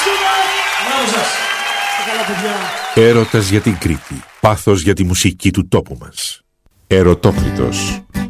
Έρωτας για την Κρήτη. Πάθος για τη μουσική του τόπου μας. Ερωτόκριτος.